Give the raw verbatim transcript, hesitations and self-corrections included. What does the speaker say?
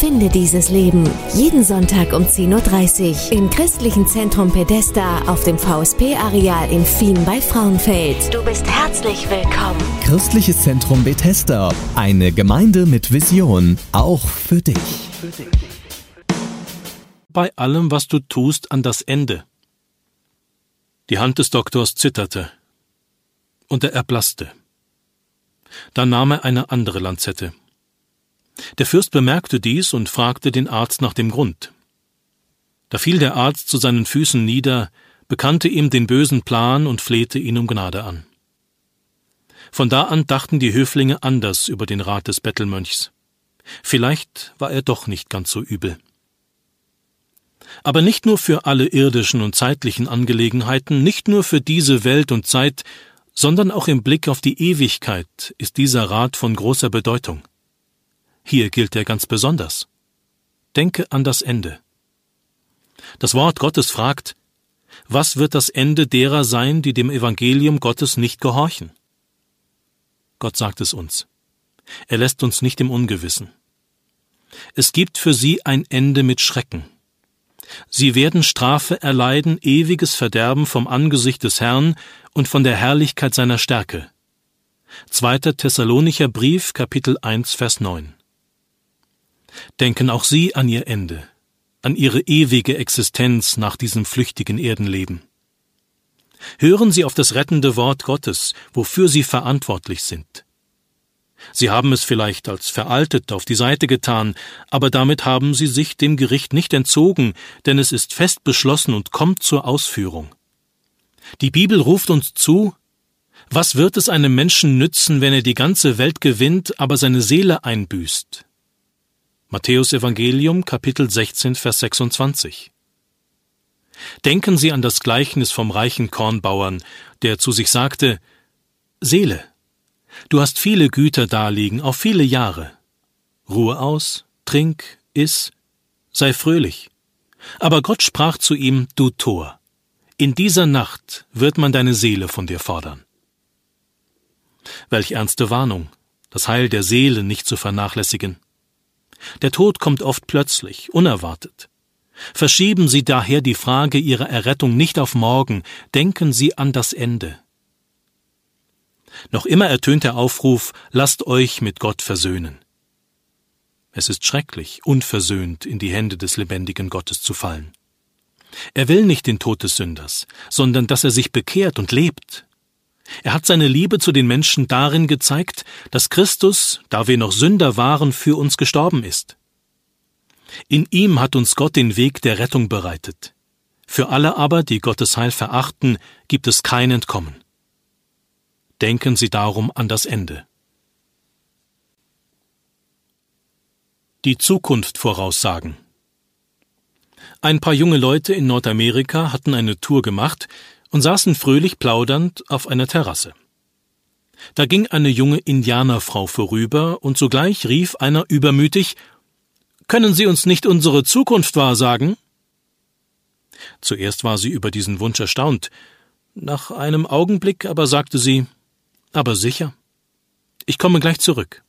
Finde dieses Leben. Jeden Sonntag um zehn Uhr dreißig im christlichen Zentrum Bethesda auf dem V S P-Areal in Fien bei Frauenfeld. Du bist herzlich willkommen. Christliches Zentrum Bethesda. Eine Gemeinde mit Vision. Auch für dich. Bei allem, was du tust, an das Ende. Die Hand des Doktors zitterte, und er erblasste. Dann nahm er eine andere Lanzette. Der Fürst bemerkte dies und fragte den Arzt nach dem Grund. Da fiel der Arzt zu seinen Füßen nieder, bekannte ihm den bösen Plan und flehte ihn um Gnade an. Von da an dachten die Höflinge anders über den Rat des Bettelmönchs. Vielleicht war er doch nicht ganz so übel. Aber nicht nur für alle irdischen und zeitlichen Angelegenheiten, nicht nur für diese Welt und Zeit, sondern auch im Blick auf die Ewigkeit ist dieser Rat von großer Bedeutung. Hier gilt er ganz besonders. Denke an das Ende. Das Wort Gottes fragt, was wird das Ende derer sein, die dem Evangelium Gottes nicht gehorchen? Gott sagt es uns. Er lässt uns nicht im Ungewissen. Es gibt für sie ein Ende mit Schrecken. Sie werden Strafe erleiden, ewiges Verderben vom Angesicht des Herrn und von der Herrlichkeit seiner Stärke. Zweiter Thessalonicher Brief, Kapitel eins, Vers neun. Denken auch Sie an Ihr Ende, an Ihre ewige Existenz nach diesem flüchtigen Erdenleben. Hören Sie auf das rettende Wort Gottes, wofür Sie verantwortlich sind. Sie haben es vielleicht als veraltet auf die Seite getan, aber damit haben Sie sich dem Gericht nicht entzogen, denn es ist fest beschlossen und kommt zur Ausführung. Die Bibel ruft uns zu, was wird es einem Menschen nützen, wenn er die ganze Welt gewinnt, aber seine Seele einbüßt? Matthäus Evangelium, Kapitel sechzehn, Vers sechsundzwanzig. Denken Sie an das Gleichnis vom reichen Kornbauern, der zu sich sagte, Seele, du hast viele Güter daliegen, auf viele Jahre. Ruhe aus, trink, iss, sei fröhlich. Aber Gott sprach zu ihm, du Tor, in dieser Nacht wird man deine Seele von dir fordern. Welch ernste Warnung, das Heil der Seele nicht zu vernachlässigen. Der Tod kommt oft plötzlich, unerwartet. Verschieben Sie daher die Frage Ihrer Errettung nicht auf morgen, denken Sie an das Ende. Noch immer ertönt der Aufruf, lasst euch mit Gott versöhnen. Es ist schrecklich, unversöhnt in die Hände des lebendigen Gottes zu fallen. Er will nicht den Tod des Sünders, sondern dass er sich bekehrt und lebt. Er hat seine Liebe zu den Menschen darin gezeigt, dass Christus, da wir noch Sünder waren, für uns gestorben ist. In ihm hat uns Gott den Weg der Rettung bereitet. Für alle aber, die Gottes Heil verachten, gibt es kein Entkommen. Denken Sie darum an das Ende. Die Zukunft voraussagen. Ein paar junge Leute in Nordamerika hatten eine Tour gemacht und saßen fröhlich plaudernd auf einer Terrasse. Da ging eine junge Indianerfrau vorüber und sogleich rief einer übermütig, »Können Sie uns nicht unsere Zukunft wahrsagen?« Zuerst war sie über diesen Wunsch erstaunt. Nach einem Augenblick aber sagte sie, »Aber sicher, ich komme gleich zurück.«